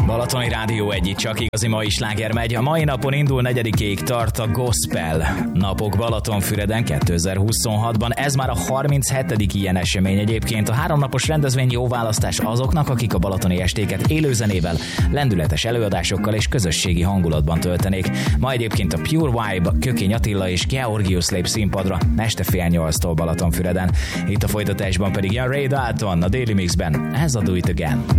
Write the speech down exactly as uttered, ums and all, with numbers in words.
Balatoni Rádió egy, csak igazi mai sláger megy. A mai napon indul, negyedikéig tart a Gospel Napok Balatonfüreden kétezer-huszonhatban. Ez már a harminchetedik ilyen esemény egyébként. A háromnapos rendezvény jó választás azoknak, akik a balatoni estéket élőzenével, lendületes előadásokkal és közösségi hangulatban töltenék. Ma egyébként a Pure Vibe, Kökény Attila és Georgius lép színpadra este fél nyolctól Balatonfüreden. Itt a folytatásban pedig Jan Ray Dalton a Daily Mixben. Ez a Do It Again.